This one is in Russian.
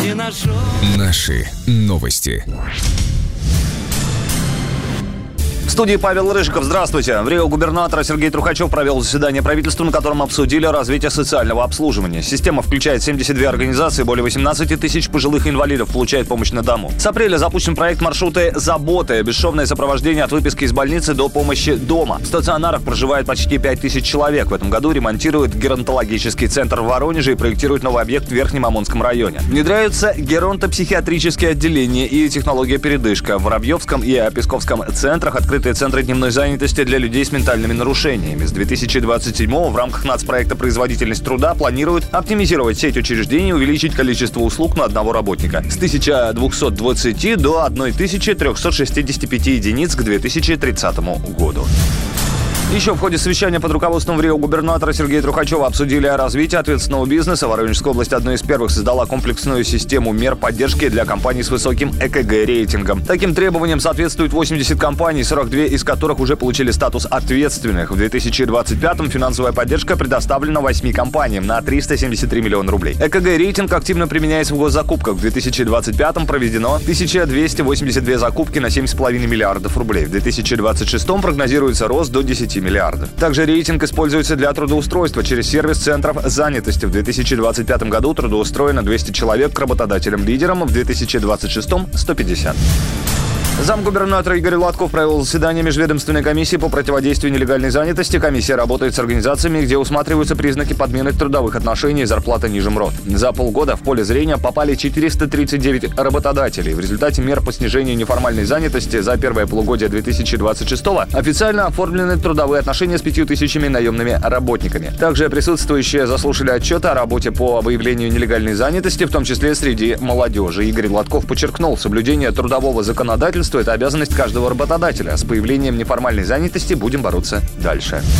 не нашел. Наши новости. В студии Павел Рыжиков. Здравствуйте. В Рио губернатор Сергей Трухачев провел заседание правительства, на котором обсудили развитие социального обслуживания. Система включает 72 организации, более 18 тысяч пожилых инвалидов получает помощь на дому. С апреля запущен проект маршруты «Забота», бесшовное сопровождение от выписки из больницы до помощи дома. В стационарах проживает почти 5000 человек. В этом году ремонтируют геронтологический центр в Воронеже и проектируют новый объект в Верхнем Амурском районе. Внедряются геронтопсихиатрические отделения и технология передышка. В Воробьевском и Песковском центрах открыты центры дневной занятости для людей с ментальными нарушениями. С 2027-го в рамках нацпроекта «Производительность труда» планируют оптимизировать сеть учреждений и увеличить количество услуг на одного работника с 1220 до 1365 единиц к 2030 году. Еще в ходе совещания под руководством в Рио губернатора Сергея Трухачева обсудили развитие ответственного бизнеса. Воронежская область одной из первых создала комплексную систему мер поддержки для компаний с высоким ЭКГ-рейтингом. Таким требованиям соответствуют 80 компаний, 42 из которых уже получили статус ответственных. В 2025-м финансовая поддержка предоставлена 8 компаниям на 373 миллиона рублей. ЭКГ-рейтинг активно применяется в госзакупках. В 2025-м проведено 1282 закупки на 7,5 миллиардов рублей. В 2026-м прогнозируется рост до 10 миллиардов. Также рейтинг используется для трудоустройства через сервис центров занятости. В 2025 году трудоустроено 200 человек к работодателям-лидерам, в 2026 – 150. Замгубернатора Игорь Латков провел заседание межведомственной комиссии по противодействию нелегальной занятости. Комиссия работает с организациями, где усматриваются признаки подмены трудовых отношений и зарплата ниже МРОТ. За полгода в поле зрения попали 439 работодателей. В результате мер по снижению неформальной занятости за первое полугодие 2026-го официально оформлены трудовые отношения с 5000 наемными работниками. Также присутствующие заслушали отчеты о работе по выявлению нелегальной занятости, в том числе среди молодежи. Игорь Латков подчеркнул, соблюдение трудового законодательства – это обязанность каждого работодателя. С появлением неформальной занятости будем бороться дальше.